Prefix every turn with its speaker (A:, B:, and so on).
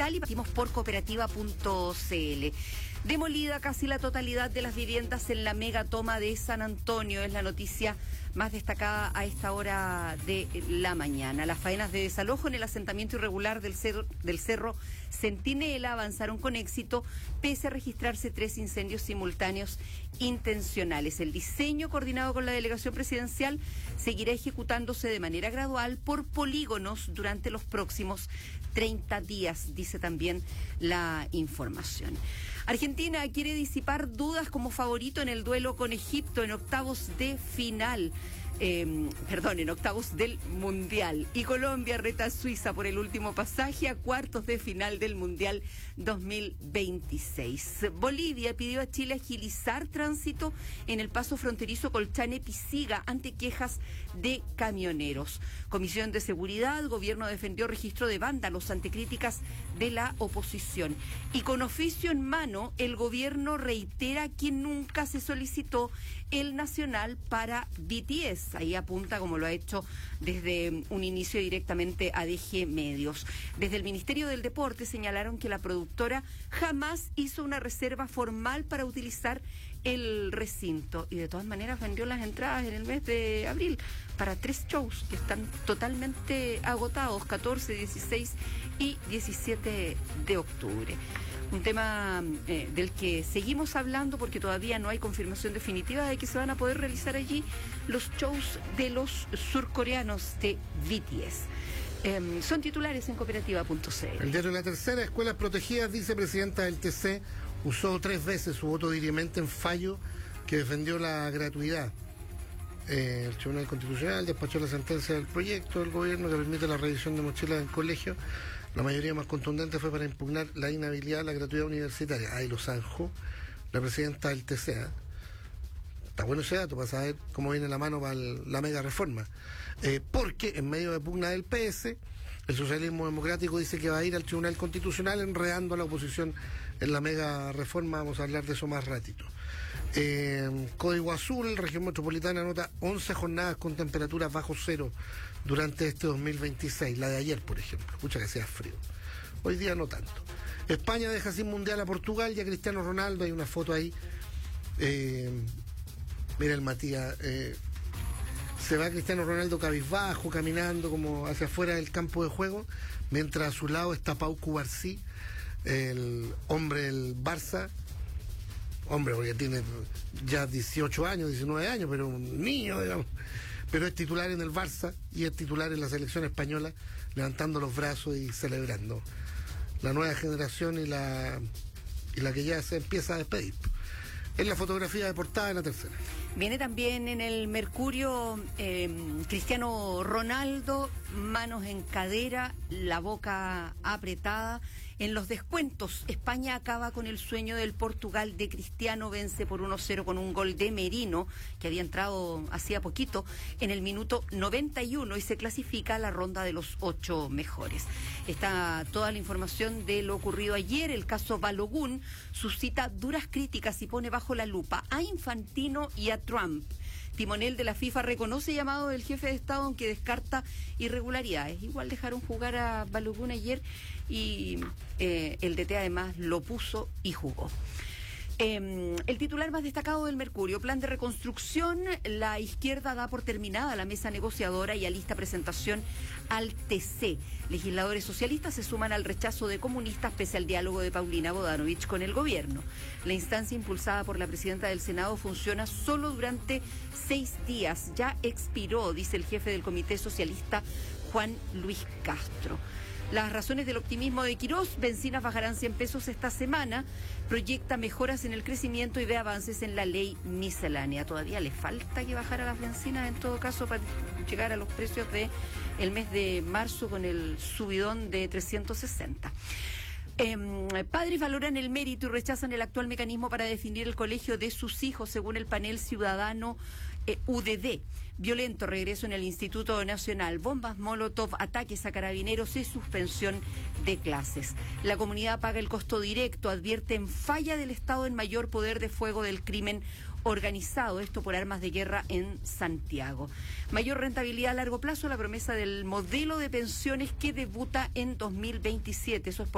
A: digital y partimos por cooperativa.cl. Demolida casi la totalidad de las viviendas en la mega toma de San Antonio, es la noticia más destacada a esta hora de la mañana. Las faenas de desalojo en el asentamiento irregular del Cerro Centinela avanzaron con éxito, pese a registrarse 3 incendios simultáneos intencionales. El diseño, coordinado con la delegación presidencial, seguirá ejecutándose de manera gradual por polígonos durante los próximos 30 días, dice también la información. Argentina quiere disipar dudas como favorito en el duelo con Egipto en octavos de final. En octavos del Mundial. Y Colombia reta a Suiza por el último pasaje a cuartos de final del Mundial 2026. Bolivia pidió a Chile agilizar tránsito en el paso fronterizo Colchane-Pisiga ante quejas de camioneros. Comisión de Seguridad, gobierno defendió registro de vándalos ante críticas de la oposición. Y con oficio en mano, el gobierno reitera que nunca se solicitó el nacional para BTS. Ahí apunta, como lo ha hecho desde un inicio directamente a DG Medios. Desde el Ministerio del Deporte señalaron que la productora jamás hizo una reserva formal para utilizar el recinto y de todas maneras vendió las entradas en el mes de abril para 3 shows que están totalmente agotados, 14, 16 y 17 de octubre. Un tema del que seguimos hablando porque todavía no hay confirmación definitiva de que se van a poder realizar allí los shows de los surcoreanos de BTS. Son titulares en cooperativa.cl.
B: El diario La Tercera, escuelas protegidas, vicepresidenta del TC, usó 3 veces su voto dirimente en fallo que defendió la gratuidad. El Tribunal Constitucional despachó la sentencia del proyecto del gobierno que permite la revisión de mochilas en colegio. La mayoría más contundente fue para impugnar la inhabilidad de la gratuidad universitaria. Ahí lo zanjó la presidenta del TC. Está bueno ese dato para saber cómo viene la mano para la mega reforma. Porque en medio de pugna del PS, el socialismo democrático dice que va a ir al Tribunal Constitucional enredando a la oposición en la mega reforma. Vamos a hablar de eso más ratito. Código Azul, región metropolitana, anota 11 jornadas con temperaturas bajo cero durante este 2026. La de ayer, por ejemplo. Escucha que sea frío. Hoy día no tanto. España deja sin mundial a Portugal y a Cristiano Ronaldo. Hay una foto ahí. Mira el Matías. Se va Cristiano Ronaldo cabizbajo, caminando como hacia afuera del campo de juego, mientras a su lado está Pau Cubarsí, el hombre del Barça. Hombre, porque tiene ya 18 años, 19 años, pero un niño, digamos. Pero es titular en el Barça y es titular en la selección española, levantando los brazos y celebrando. La nueva generación y la que ya se empieza a despedir. Es la fotografía de portada de La Tercera.
A: Viene también en el Mercurio Cristiano Ronaldo, manos en cadera, la boca apretada. En los descuentos, España acaba con el sueño del Portugal de Cristiano, vence por 1-0 con un gol de Merino, que había entrado hacía poquito, en el minuto 91 y se clasifica a la ronda de los 8 mejores. Está toda la información de lo ocurrido ayer. El caso Balogun suscita duras críticas y pone bajo la lupa a Infantino y a Trump. Timonel de la FIFA reconoce llamado del jefe de Estado, aunque descarta irregularidades. Igual dejaron jugar a Balogun ayer y el DT además lo puso y jugó. El titular más destacado del Mercurio, plan de reconstrucción, la izquierda da por terminada la mesa negociadora y alista presentación al TC. Legisladores socialistas se suman al rechazo de comunistas pese al diálogo de Paulina Bodanovich con el gobierno. La instancia impulsada por la presidenta del Senado funciona solo durante 6 días. Ya expiró, dice el jefe del Comité Socialista, Juan Luis Castro. Las razones del optimismo de Quirós: bencinas bajarán 100 pesos esta semana, proyecta mejoras en el crecimiento y ve avances en la ley miscelánea. Todavía le falta que bajara las bencinas en todo caso para llegar a los precios de el mes de marzo con el subidón de 360. Padres valoran el mérito y rechazan el actual mecanismo para definir el colegio de sus hijos, según el panel ciudadano UDD. Violento regreso en el Instituto Nacional, bombas Molotov, ataques a carabineros y suspensión de clases. La comunidad paga el costo directo, advierten falla del Estado en mayor poder de fuego del crimen organizado, esto por armas de guerra en Santiago. Mayor rentabilidad a largo plazo, la promesa del modelo de pensiones que debuta en 2027, eso es por